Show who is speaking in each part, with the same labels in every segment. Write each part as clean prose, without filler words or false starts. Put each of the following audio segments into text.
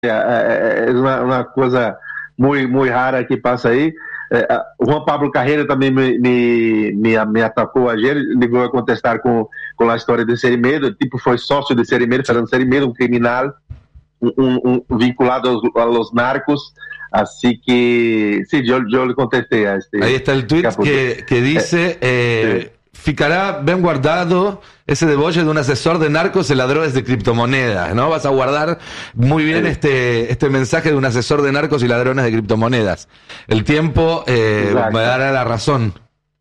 Speaker 1: É uma coisa muito rara que passa aí. Juan Pablo Carreira também me atacou ayer, ligou a contestar com a história de Serimedo. Tipo, foi sócio de Serimedo, Fernando Serimedo, um criminal vinculado a los narcos. Así que sí, yo le contesté a este.
Speaker 2: Ahí está el tweet que dice: ficará bien guardado ese debolle de un asesor de narcos en ladrones de criptomonedas, ¿no? Vas a guardar muy bien este mensaje de un asesor de narcos y ladrones de criptomonedas. El tiempo me dará la razón.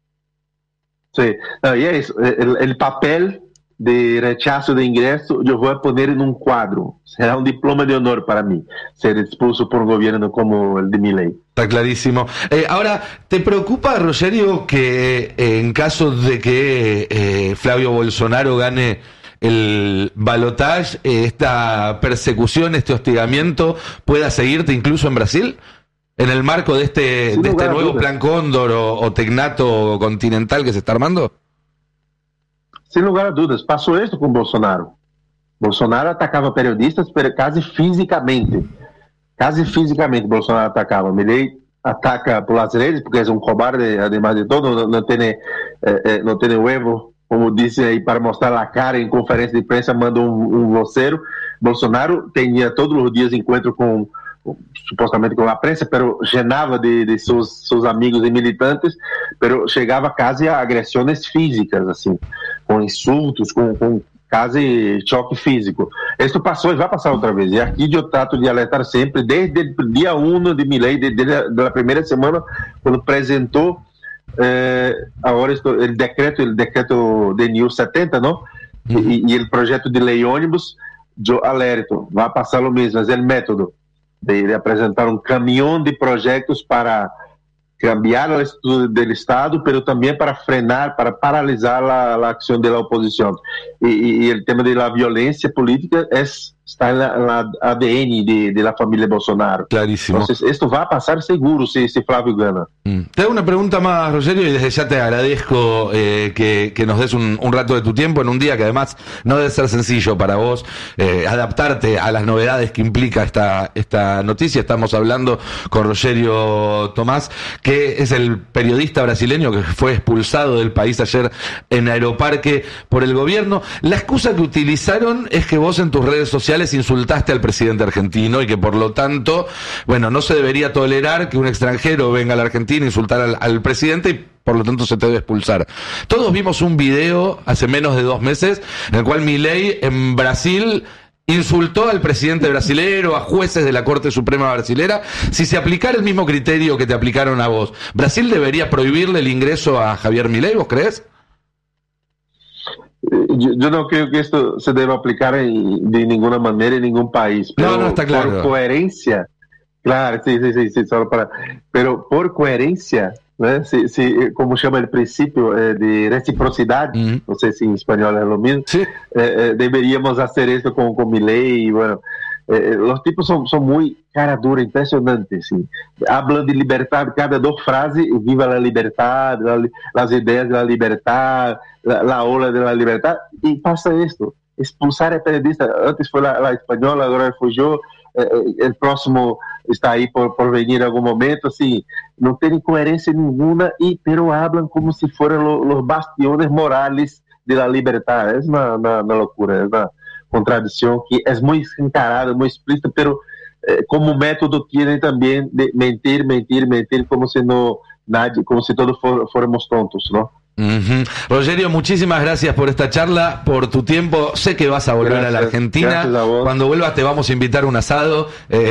Speaker 1: Sí, no, y es el papel de rechazo de ingreso, yo voy a poner en un cuadro. Será un diploma de honor para mí ser expulso por un gobierno como el de Milei.
Speaker 2: Está clarísimo. Ahora, ¿te preocupa, Rogerio, que en caso de que Flavio Bolsonaro gane el balotaje, esta persecución, este hostigamiento pueda seguirte incluso en Brasil? ¿En el marco de este nuevo plan Cóndor o Tecnato Continental que se está armando?
Speaker 1: Sem lugar a dúvidas, passou isso com Bolsonaro. Bolsonaro atacava periodistas quase fisicamente. Quase fisicamente Bolsonaro atacava. Milei ataca por las redes, porque é um cobarde, además de todo, não tem huevo, como disse aí, para mostrar a cara em conferência de imprensa, manda um voceiro. Bolsonaro tinha todos os dias encontro supostamente com a prensa, pero llenava de seus amigos e militantes, pero chegava quase a agressões físicas, assim, com insultos, com quase choque físico. Isso passou e vai passar outra vez. E aqui eu trato de alertar sempre, desde o dia 1 de Milei, desde a primeira semana, quando apresentou agora o decreto de NIL 70, não? E o projeto de lei ônibus, eu alerto, vai passar o mesmo, mas é o método de apresentar um caminhão de projetos para cambiar a estrutura do Estado, mas também para frenar, para paralisar a ação da oposição. E o tema da violência política está no ADN de la familia Bolsonaro.
Speaker 2: Clarísimo.
Speaker 1: Entonces, esto va a pasar seguro si Flavio gana.
Speaker 2: Te hago una pregunta más, Rogerio, y desde ya te agradezco que nos des un rato de tu tiempo en un día que además no debe ser sencillo para vos adaptarte a las novedades que implica esta noticia. Estamos hablando con Rogerio Tomás, que es el periodista brasileño que fue expulsado del país ayer en Aeroparque por el gobierno. La excusa que utilizaron es que vos en tus redes sociales insultaste al presidente argentino y que por lo tanto, bueno, no se debería tolerar que un extranjero venga a la Argentina a insultar al presidente y por lo tanto se te debe expulsar. Todos vimos un video hace menos de 2 meses en el cual Milei en Brasil insultó al presidente brasilero, a jueces de la Corte Suprema brasilera. Si se aplicara el mismo criterio que te aplicaron a vos, ¿Brasil debería prohibirle el ingreso a Javier Milei, vos crees?
Speaker 1: Yo no creo que esto se deba aplicar de ninguna manera en ningún país. Pero
Speaker 2: no, está claro.
Speaker 1: Por coherencia, claro, sí, solo pero por coherencia, ¿no? Como llama el principio de reciprocidad, no sé si en español es lo mismo,
Speaker 2: sí.
Speaker 1: Deberíamos hacer esto con Milei y bueno. Los tipos son muy cara dura, impresionantes. ¿Sí? Hablan de libertad, cada 2 frases, viva la libertad, las ideas de la libertad, la ola de la libertad, y pasa esto, expulsar a periodista. Antes fue la española, ahora fui yo, el próximo está ahí por venir en algún momento, así, no tienen coherencia ninguna, pero hablan como si fueran los bastiones morales de la libertad. Es una locura, es una contradição que é muito encarada, muito explícita, pero como método tiene também de mentir, como se como si todos fuéramos tontos, ¿no?
Speaker 2: Rogerio, muchísimas gracias por esta charla, por tu tiempo. Sé que vas a volver a la Argentina. A Cuando vuelvas te vamos a invitar a un asado.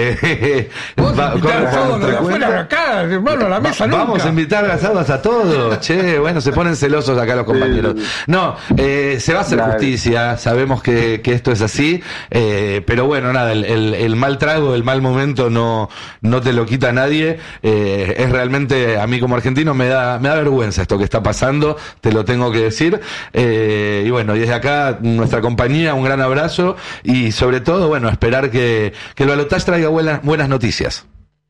Speaker 2: Vamos a invitar asados a todos. Che, bueno, se ponen celosos acá los compañeros. No, se va a hacer justicia. Sabemos que esto es así. Pero bueno, nada, el mal trago, el mal momento no te lo quita nadie. Es realmente, a mí como argentino me da vergüenza esto que está pasando. Te lo tengo que decir, y bueno, y desde acá nuestra compañía, un gran abrazo y sobre todo, bueno, esperar que el balotaje traiga buenas noticias.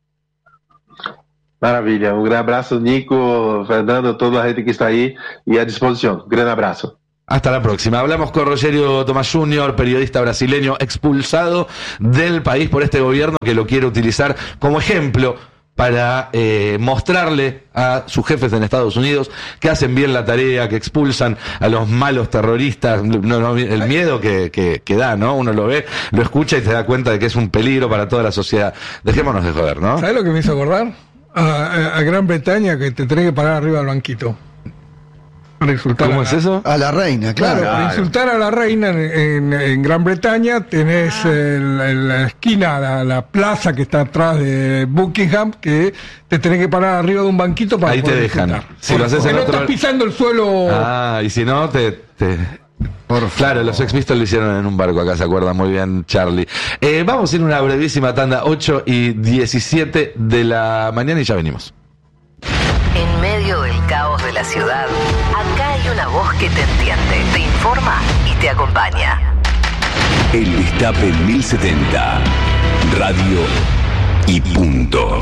Speaker 1: Maravilha, un gran abrazo, Nico, Fernando, toda la gente que está ahí y a disposición. Un gran abrazo.
Speaker 2: Hasta la próxima. Hablamos con Rogério Tomás Jr., periodista brasileño expulsado del país por este gobierno que lo quiere utilizar como ejemplo para mostrarle a sus jefes en Estados Unidos que hacen bien la tarea, que expulsan a los malos terroristas. El miedo que da, ¿no? Uno lo ve, lo escucha y se da cuenta de que es un peligro para toda la sociedad. Dejémonos de joder, ¿no?
Speaker 3: ¿Sabes lo que me hizo acordar? A Gran Bretaña, que te tenés que parar arriba del banquito.
Speaker 2: ¿Cómo es eso?
Speaker 4: A la reina, claro.
Speaker 3: Para insultar a la reina en Gran Bretaña tenés la esquina, la plaza que está atrás de Buckingham, que te tenés que parar arriba de un banquito para
Speaker 2: ahí
Speaker 3: poder
Speaker 2: te dejan.
Speaker 3: insultar.
Speaker 2: Si lo haces en
Speaker 3: no
Speaker 2: otro...
Speaker 3: estás pisando el suelo.
Speaker 2: Y si no, Claro, los Sex Pistols lo hicieron en un barco acá, se acuerda muy bien Charlie. Vamos a ir una brevísima tanda, 8:17 de la mañana y ya venimos.
Speaker 5: En medio del caos de la ciudad, acá hay una voz que te entiende, te informa y te acompaña.
Speaker 6: El Destape 1070. Radio y punto.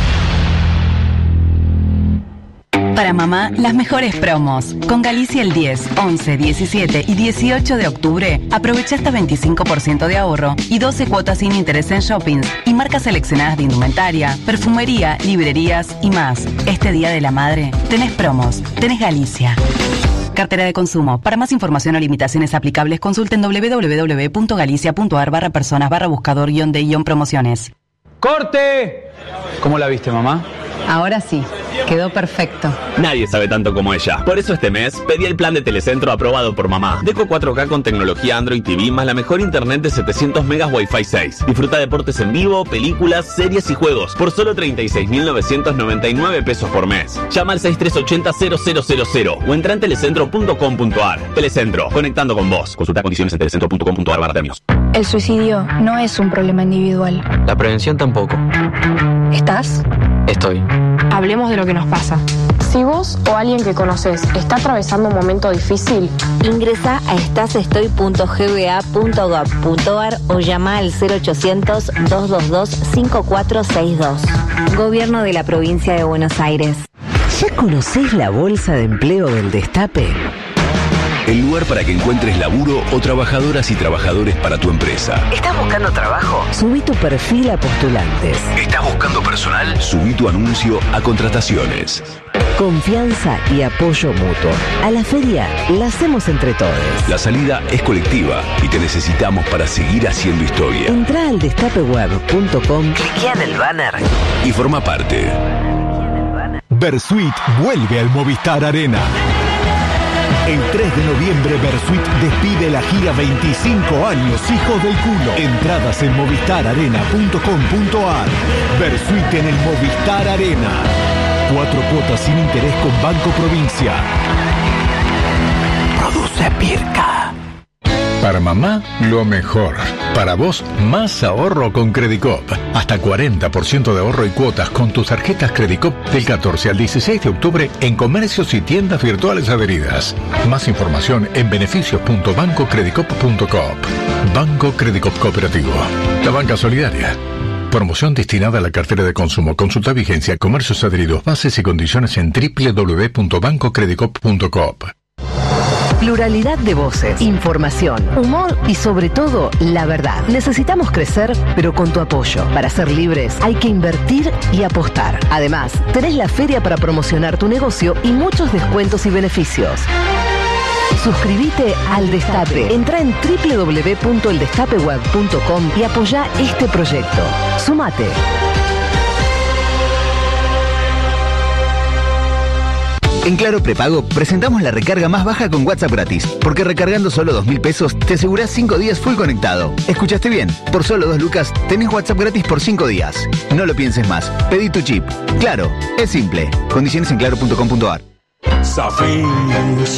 Speaker 7: Para mamá, las mejores promos. Con Galicia el 10, 11, 17 y 18 de octubre, aprovecha hasta 25% de ahorro y 12 cuotas sin interés en shoppings y marcas seleccionadas de indumentaria, perfumería, librerías y más. Este Día de la Madre, tenés promos, tenés Galicia. Cartera de consumo. Para más información o limitaciones aplicables, consulten www.galicia.ar/personas/buscador-de-promociones.
Speaker 8: ¡Corte! ¿Cómo la viste, mamá?
Speaker 7: Ahora sí, quedó perfecto.
Speaker 9: Nadie sabe tanto como ella. Por eso este mes pedí el plan de Telecentro aprobado por mamá. Deco 4K con tecnología Android TV más la mejor internet de 700 megas Wi-Fi 6. Disfruta deportes en vivo, películas, series y juegos por solo 36.999 pesos por mes. Llama al 6380-0000 o entra en telecentro.com.ar. Telecentro, conectando con vos. Consulta condiciones en telecentro.com.ar/términos.
Speaker 10: El suicidio no es un problema individual.
Speaker 11: La prevención tampoco.
Speaker 10: ¿Estás?
Speaker 11: Estoy.
Speaker 10: Hablemos de lo que nos pasa. Si vos o alguien que conoces está atravesando un momento difícil,
Speaker 5: ingresa a estasestoy.gba.gov.ar o llama al 0800-222-5462. Gobierno de la Provincia de Buenos Aires.
Speaker 12: ¿Ya conocés la bolsa de empleo del Destape?
Speaker 6: El lugar para que encuentres laburo o trabajadoras y trabajadores para tu empresa.
Speaker 12: ¿Estás buscando trabajo? Subí tu perfil a postulantes.
Speaker 6: ¿Estás buscando personal? Subí tu anuncio a contrataciones.
Speaker 12: Confianza y apoyo mutuo. A la feria la hacemos entre todos.
Speaker 6: La salida es colectiva y te necesitamos para seguir haciendo historia.
Speaker 12: Entrá al destapeweb.com,
Speaker 5: cliquea en el banner
Speaker 6: y forma parte.
Speaker 13: Versuit vuelve al Movistar Arena. El 3 de noviembre Versuit despide la gira 25 años Hijos del Culo. Entradas en movistararena.com.ar. Versuit en el Movistar Arena. 4 cuotas sin interés con Banco Provincia. Produce Pirca. Para mamá, lo mejor. Para vos, más ahorro con Credicop. Hasta 40% de ahorro y cuotas con tus tarjetas Credicop del 14 al 16 de octubre en comercios y tiendas virtuales adheridas. Más información en beneficios.bancocredicop.coop. Banco Credicop Cooperativo. La banca solidaria. Promoción destinada a la cartera de consumo. Consulta vigencia, comercios adheridos, bases y condiciones en www.bancocredicop.coop.
Speaker 12: Pluralidad de voces, información, humor y sobre todo, la verdad. Necesitamos crecer, pero con tu apoyo. Para ser libres, hay que invertir y apostar. Además, tenés la feria para promocionar tu negocio y muchos descuentos y beneficios. Suscríbete al Destape. Entrá en www.eldestapeweb.com y apoyá este proyecto. Sumate.
Speaker 14: En Claro Prepago presentamos la recarga más baja con WhatsApp gratis, porque recargando solo 2.000 pesos te asegurás 5 días full conectado. ¿Escuchaste bien? Por solo 2 lucas tenés WhatsApp gratis por 5 días. No lo pienses más. Pedí tu chip. Claro, es simple. Condiciones en claro.com.ar.